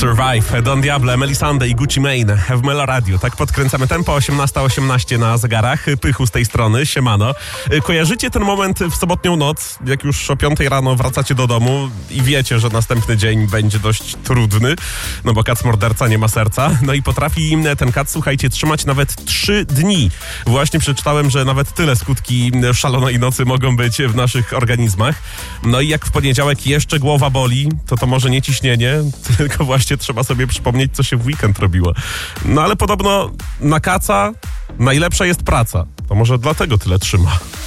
Survive, Don Diable, Melisande i Gucci Mane w Melo Radio. Tak podkręcamy tempo, 18:18 na zegarach. Pychu z tej strony, siemano. Kojarzycie ten moment w sobotnią noc, jak już o 5 rano wracacie do domu i wiecie, że następny dzień będzie dość trudny, no bo kac morderca nie ma serca. No i potrafi ten kac, słuchajcie, trzymać nawet 3 dni. Właśnie przeczytałem, że nawet tyle skutki szalonej nocy mogą być w naszych organizmach. No i jak w poniedziałek jeszcze głowa boli, to może nie ciśnienie, tylko właśnie trzeba sobie przypomnieć, co się w weekend robiło. No ale podobno na kaca najlepsza jest praca. To może dlatego tyle trzyma.